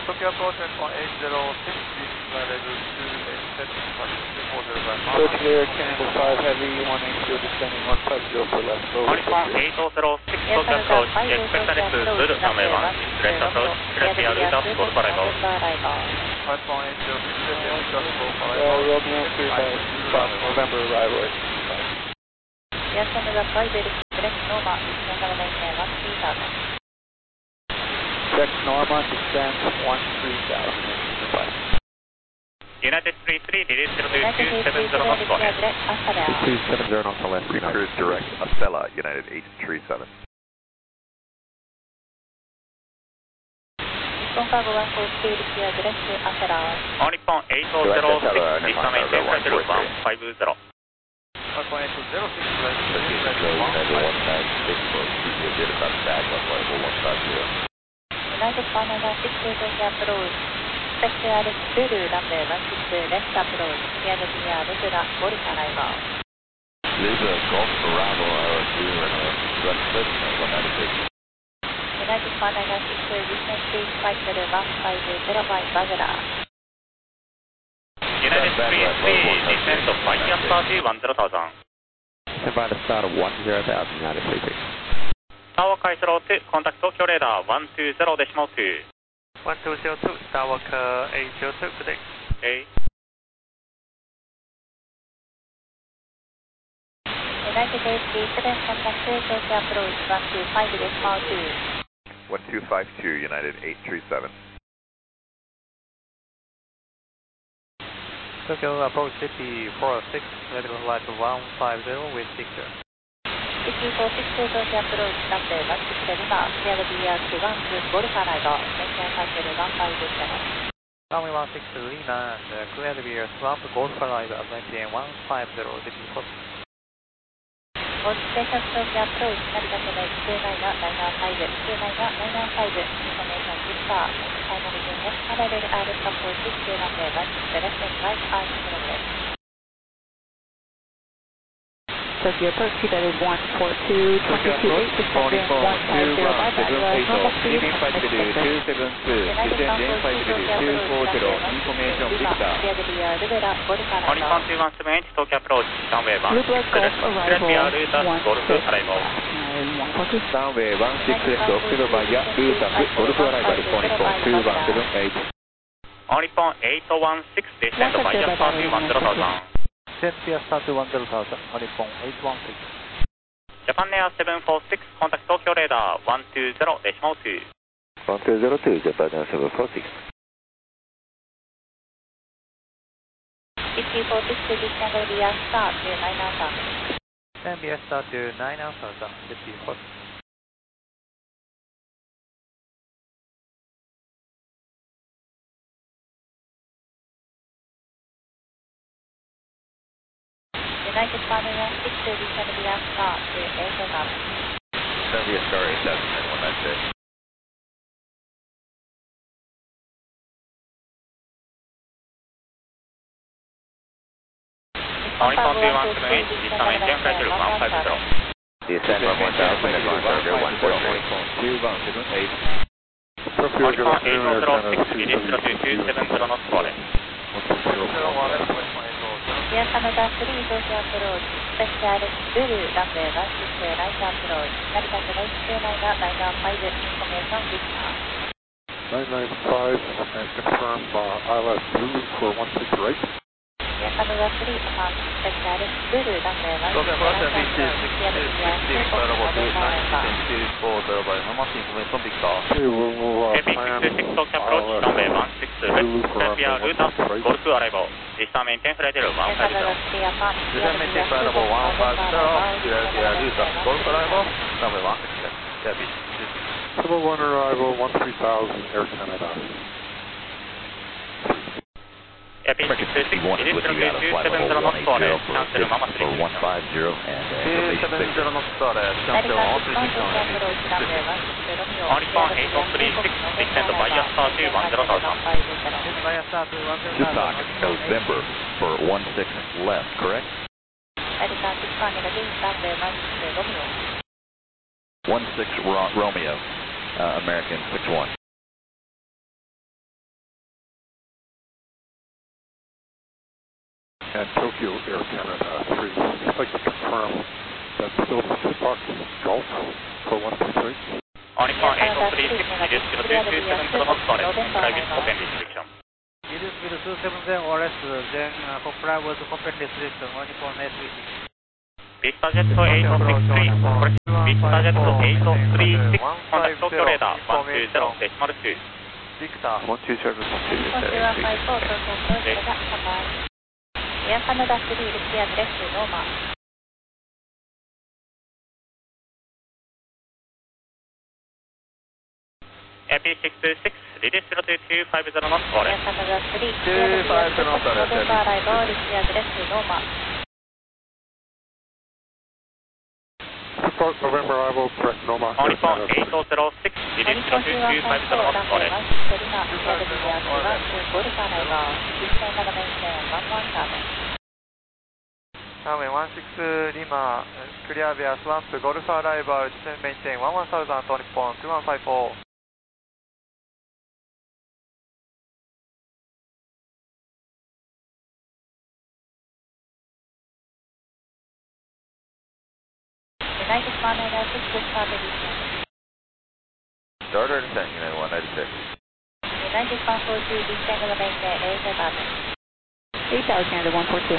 Tokyo approach on 806, level 287, 240 by Mama. Clear, Canada 5 Heavy, 180 descending 150 for left. Nippon 806 Tokyo approach, expect that is Zulu runway 16 left approach, clear via route of Golf arrival. Nippon 806, just Golf Romeo 3 by spot, November arrival. Yes, Canada 5 direct Norma, descend runway 13,000. Direct Norma, descend 13,000. United 33, release 0270 knots, go ahead. 270 knots on left. Cruise direct, Acela, United 837. Nippon Cargo 142, clear direct Acela. Nippon 806, this time maintain flight level 150. Nippon 806, United 196, proceed with Delta back on level 150. United 196, Tokyo approach. Expect Zulu runway 16 left approach, clear via route Golf arrival. Lisa, Golf arrival, Zulu and direct switch, 196. United 196, descend please flight level 150 by Bagara. United 33, descend to Fire Start 10,000. Stand by the start of 10,000 United 33. Tower Kaisro 2, contact Tokyo radar 120.2. 1202, Skywalker 802, good day. Okay. United 87, contact Tokyo approach 125.2. 1252, United 837. Tokyo approach 5406, vertical flight 150 with picture. 5462, Tokyo approach runway 160 Lima, clear via 21 Golf arrival, maintain flight level 157. Runway 16 Lima and clear via swamp Golf arrival, maintain 150, depot. On station Tokyo approach, navigation is 29995, 29995, information dispatch, final unit, parallel R support to runway 16 left and right are in progress. Tokyo approach, that is 142, 22, 8, 150 by Bagara, normal speed, flight level 272, descend in flight level 240, information Victor. Nippon 2178, Tokyo approach, runway 16 left, clear via route Golf arrival. Runway 16 left, October via route Golf arrival for Nippon 2178. Nippon 816, descend to Fire Start 10,000. Cynthia start 10,000, Nippon 816. Japan Air 746, contact Tokyo radar 120.2. 1202, Japan 746. 5462, descend via start to 9000. Stand via start to 9000, 54. United 116, descend via start to 8000. Stand via Star 8000 and 196. Nippon 2178, this time maintain flight level 150. Descend 1000 and on target 143. Nippon 2178. Nippon 806, release 0270 knots, go ahead. Air Canada 3, Tokyo approach, expect Zulu runway 16 right approach, navigation is 29995, information dispatch. 995, and confirm ILS Zulu for 16 right. Air Canada 3, expect Zulu runway 16 right approach, clear via 240 by Mama, information Victor. Okay, we'll plan B66 Tokyo approach, runway 16 left, clear via route Golf arrival. This time maintain flight level 150. Descend maintain flight level 150, clear via route Golf arrival, runway 160. Yeah, B66. Civil 1 arrival 13,000 Air Canada. Yeah, B66, release 0270 knots, go ahead. Cancel Mama 3. For 150 and information 270 knots, cancel Mama 3. Nippon 836, descend to Fire Start 10,000. Chuseok, November for 16 left, correct? 16 Romeo, American 61. and Tokyo Air Canada 3. I'd like to confirm that's still Park Golf for 123. On Nippon 836, reduce kilo 227 knots on left, comply with open restriction. Reduce kilo 270 or less, then comply with open restriction on Nippon 836. Vista Jet 863, Vista Jet 836, contact Tokyo radar 120.2. Victor. 120 service 120 Air Canada 3, repeat address normal. AP626, reduce kilo 250 knots on Air left. Canada 3, November arrival, repeat address normal. Support November arrival, correct Noma. On Nippon 806, reduce kilo 250 knots on left. Runway 16 Lima, clear via swamp, Golf arrival, descend maintain 11000 on Nippon 2154. United 196, start descent. Starter descent, United 196. United 142, descend to the maintain, A7. 8,000, Canada 142.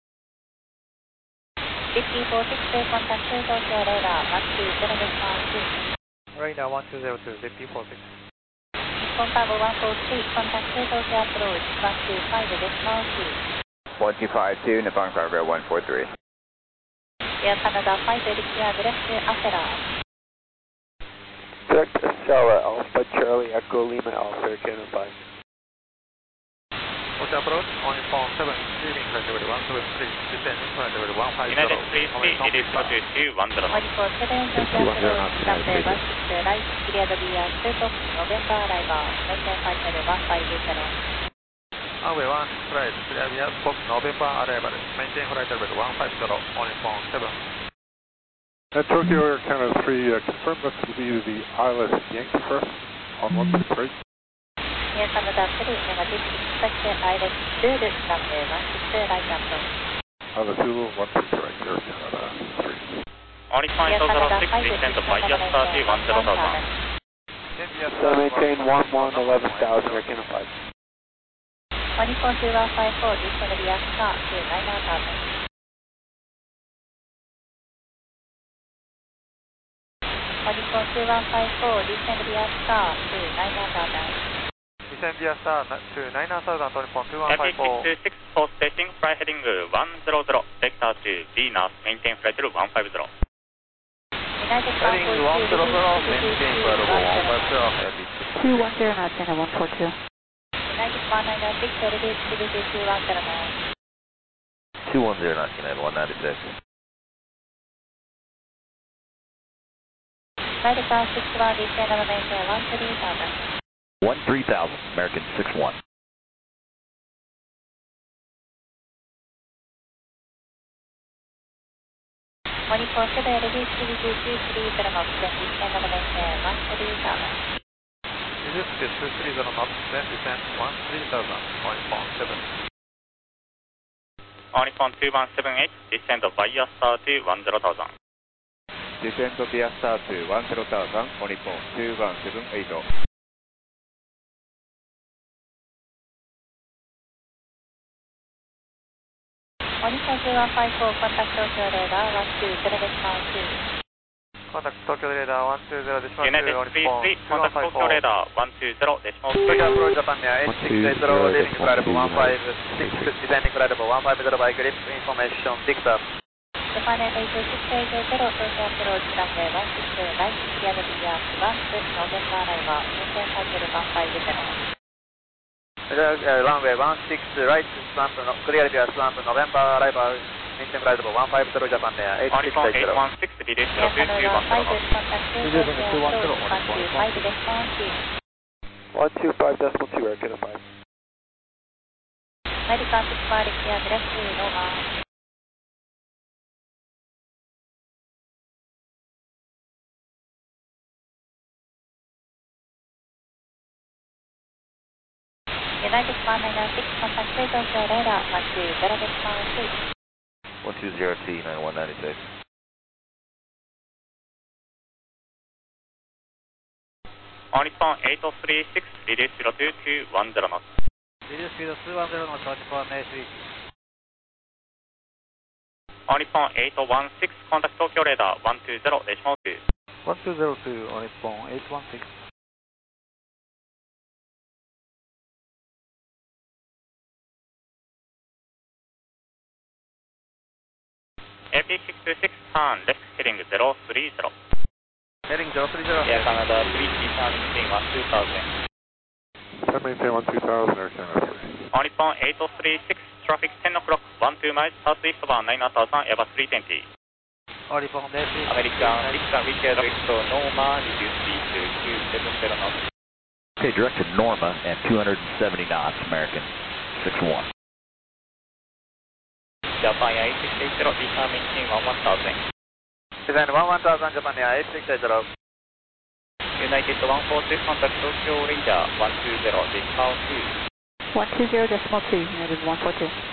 5046, contact Tokyo radar 120 response. Radar 1202, 5046. Nippon Cargo 143, contact Tokyo approach 125 response. 1252, Nippon Cargo 143. Air Canada 5, repeat address Acela. Direct Acela, Alpha Charlie Echo Lima Alpha Air Canada 5. Tokyo approach on Nippon 7, leaving flight level 173, descending flight level 150. United 33, reduce kilo 210 knots. 147, Tokyo approach, runway 16 right, cleared via Stop, November arrival, maintain flight level 150. Runway 16 right, clear via Stop, November arrival, maintain flight level 150 on Nippon 7. At Tokyo Air Canada 3, confirm this will be the ILS Yankee first on 123. Air Canada 3, negative, expect ILS Zulu, runway 16 right approach. ILS Zulu 123 right, Air Canada 3. On Nippon 806, descend via Starty 10,000. So maintain 11,000 Air Canada 5. On Nippon 2154, descend via Star to 9000. On Nippon 2154, descend via Star to 9000. Descend via Star to 9000 on Nippon 2154. AP626, post station, fly heading 100, vector to Venus, maintain flight level 150. United Heading 100, maintain flight level 150, 210, knots, Canada 142. United 196, reduce activity 210 knots. 210 knots, United 196. United 61, descend and maintain 13000. 13,000, American 61. On Nippon 7, reduce activity 230 knots, then descend and maintain 13000. Reduce to 230 knots, then descend 13000 on Nippon 7. On Nippon 2178, descend via Star to 10,000. Descend via Star to 10,000 on Nippon 2178. On Nippon 2154, contact Tokyo radar 120 response. Contact Tokyo radar 120 decimal 2 United on Nippon 33, contact Tokyo 2154. radar 120, decimal 2. Tokyo approach Japan Air 8680, leaving flight level 156, descending flight level 150 by grip information, Victor. Japan Air 86880, Tokyo approach runway 16 right, cleared via Swamp, November arrival, maintain flight level 150. Runway 16 right, Swamp, clear via Swamp, November arrival, maintain flight level 150, Japan Air On Nippon 8680. 816, reduce Air kilo Canada 5, 210 knots. contact Tokyo approach 125 response. 125.2 Air Canada 5. American 6 repeat address normal. United 196, contact Tokyo radar 120 decimal 2. 120T9196. On Nippon 836, reduce speed to 210 knots. Reduce speed 210 knots, Nippon Mayfleet. On Nippon 816, contact Tokyo radar 120 decimal 2. 1202 on Nippon 816. AP626, turn left heading 030. Heading 030. Air Canada 3T, turn maintain 12000. Can maintain 12000, Air Canada 3. On Nippon 836, traffic 10 o'clock, 12 miles, southeast bound 9000, Airbus 320. On Nippon Mayfleet. American, Richard Victor, Norma, reduce speed to 270 knots. Okay, direct to Norma at 270 knots, American 61. Japan Air 8680, return maintain 11000. Descend 11000, Japan Air 8680. United 142, contact Tokyo radar 120 decimal 2. 120 decimal 2, United 142.